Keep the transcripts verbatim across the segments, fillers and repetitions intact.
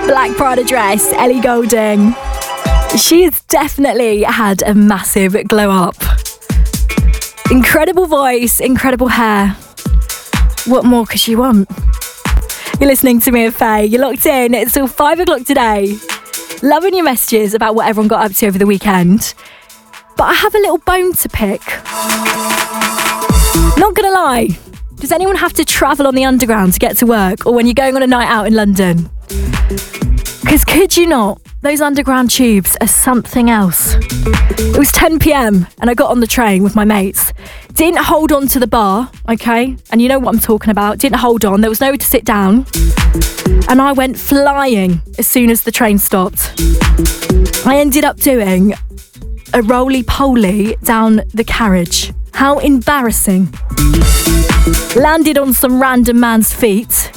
Black Prada dress, Ellie Goulding. She's definitely had a massive glow up. Incredible voice, incredible hair. What more could she want? You're listening to me and Faye. You're locked in. It's till five o'clock today. Loving your messages about what everyone got up to over the weekend. But I have a little bone to pick. Not gonna lie. Does anyone have to travel on the underground to get to work, or when you're going on a night out in London? Because could you not? Those underground tubes are something else. It was ten p.m. and I got on the train with my mates. Didn't hold on to the bar, okay? And you know what I'm talking about. Didn't hold on. There was nowhere to sit down. And I went flying as soon as the train stopped. I ended up doing a roly-poly down the carriage. How embarrassing. Landed on some random man's feet.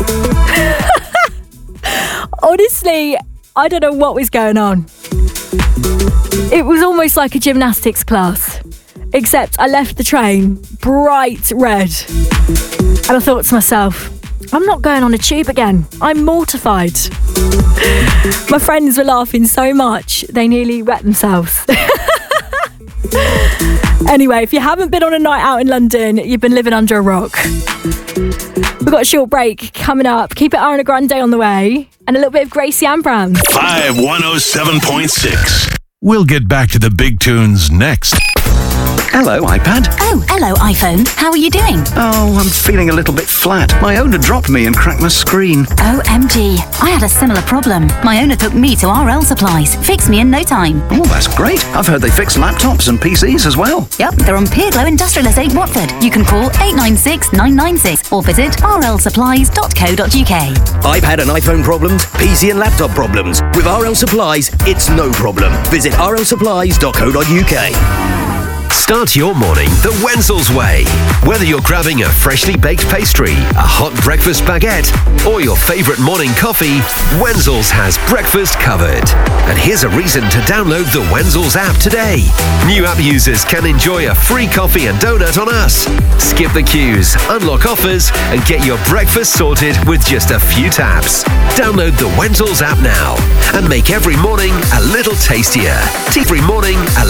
Honestly, I don't know what was going on. It was almost like a gymnastics class, except I left the train bright red. And I thought to myself, I'm not going on a tube again. I'm mortified. My friends were laughing so much, they nearly wet themselves. Anyway, if you haven't been on a night out in London, you've been living under a rock. We've got a short break coming up. Keep it Ariana Grande on the way. And a little bit of Gracie Ann Brown. five one oh seven point six. We'll get back to the big tunes next. Hello, iPad. Oh, hello, iPhone. How are you doing? Oh, I'm feeling a little bit flat. My owner dropped me and cracked my screen. O M G. I had a similar problem. My owner took me to R L Supplies. Fixed me in no time. Oh, that's great. I've heard they fix laptops and P Cs as well. Yep, they're on Peerglow Industrial Estate, Watford. You can call eight nine six nine nine six or visit r l supplies dot co dot u k. iPad and iPhone problems, P C and laptop problems. With R L Supplies, it's no problem. Visit r l supplies dot co dot u k. Start your morning the Wenzel's way. Whether you're grabbing a freshly baked pastry, a hot breakfast baguette, or your favourite morning coffee, Wenzel's has breakfast covered. And here's a reason to download the Wenzel's app today. New app users can enjoy a free coffee and donut on us. Skip the queues, unlock offers, and get your breakfast sorted with just a few taps. Download the Wenzel's app now and make every morning a little tastier. Every morning a